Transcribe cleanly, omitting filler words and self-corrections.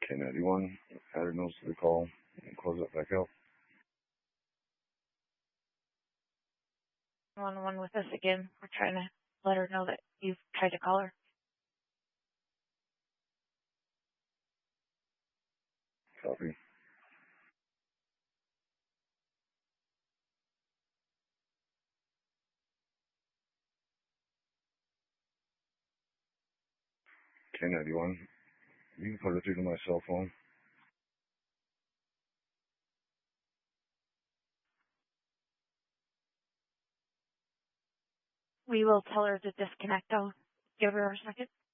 K91, add her notes to the call and close it back out. 111 with us again. We're trying to let her know that you've tried to call her. Copy. K91, you can put her through to my cell phone. We will tell her to disconnect. I'll give her a second.